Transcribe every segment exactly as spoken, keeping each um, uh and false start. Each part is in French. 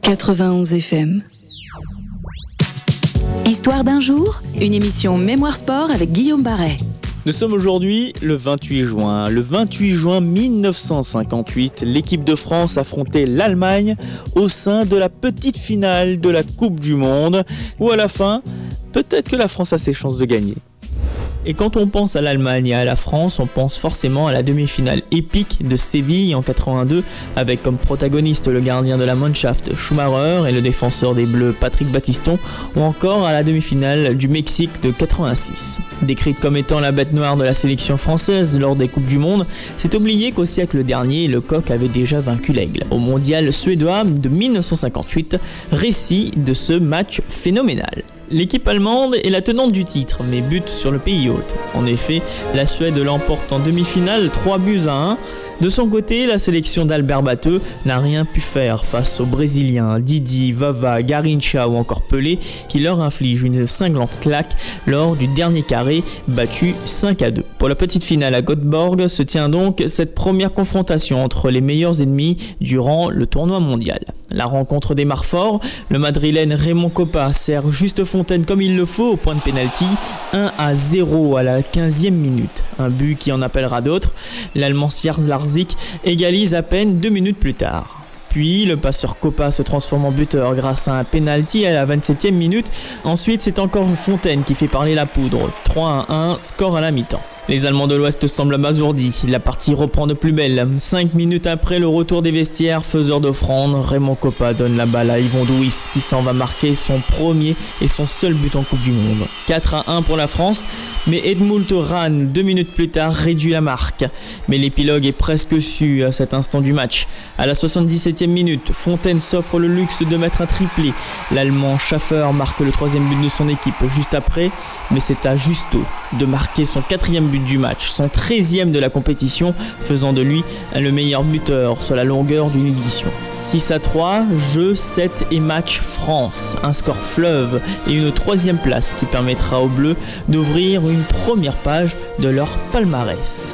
quatre-vingt-onze F M. Histoire d'un jour, une émission Mémoire Sport avec Guillaume Barret. Nous sommes aujourd'hui le vingt-huit juin. Le vingt-huit juin mille neuf cent cinquante-huit, l'équipe de France affrontait l'Allemagne au sein de la petite finale de la Coupe du Monde, où à la fin, peut-être que la France a ses chances de gagner. Et quand on pense à l'Allemagne et à la France, on pense forcément à la demi-finale épique de Séville en quatre-vingt-deux, avec comme protagoniste le gardien de la Mannschaft Schumacher et le défenseur des Bleus Patrick Battiston, ou encore à la demi-finale du Mexique de quatre-vingt-six. Décrite comme étant la bête noire de la sélection française lors des Coupes du Monde, c'est oublié qu'au siècle dernier, le coq avait déjà vaincu l'aigle. Au mondial suédois de mille neuf cent cinquante-huit, récit de ce match phénoménal. L'équipe allemande est la tenante du titre, mais bute sur le pays hôte. En effet, la Suède l'emporte en demi-finale trois buts à un. De son côté, la sélection d'Albert Batteux n'a rien pu faire face aux Brésiliens Didi, Vava, Garrincha ou encore Pelé, qui leur infligent une cinglante claque lors du dernier carré, battu cinq à deux. Pour la petite finale à Göteborg se tient donc cette première confrontation entre les meilleurs ennemis durant le tournoi mondial. La rencontre démarre fort, le madrilène Raymond Kopa sert Juste Fontaine comme il le faut au point de pénalty, un à zéro à la quinzième minute. Un but qui en appellera d'autres. L'Allemand Sierz Larzik égalise à peine deux minutes plus tard. Puis le passeur Kopa se transforme en buteur grâce à un penalty à la vingt-septième minute. Ensuite, c'est encore Fontaine qui fait parler la poudre. trois à un, score à la mi-temps. Les Allemands de l'Ouest semblent abasourdis. La partie reprend de plus belle. Cinq minutes après le retour des vestiaires, faiseur d'offrande, Raymond Kopa donne la balle à Yvon Douis qui s'en va marquer son premier et son seul but en Coupe du Monde. quatre à un pour la France, mais Edmund Rahn, deux minutes plus tard, réduit la marque. Mais l'épilogue est presque su à cet instant du match. À la soixante-dix-septième minute, Fontaine s'offre le luxe de mettre un triplé. L'Allemand Schaffer marque le troisième but de son équipe juste après, mais c'est à Justo de marquer son quatrième but du match, son treizième de la compétition, faisant de lui le meilleur buteur sur la longueur d'une édition. six à trois, jeu, sept et match France. Un score fleuve et une troisième place qui permettra aux Bleus d'ouvrir une première page de leur palmarès.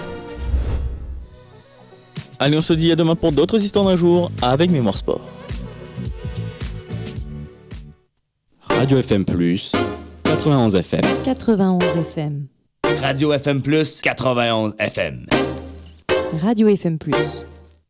Allez, on se dit à demain pour d'autres histoires d'un jour avec Mémoire Sport. Radio F M plus, quatre-vingt-onze F M. quatre-vingt-onze F M. Radio F M plus, quatre-vingt-onze F M. Radio F M plus.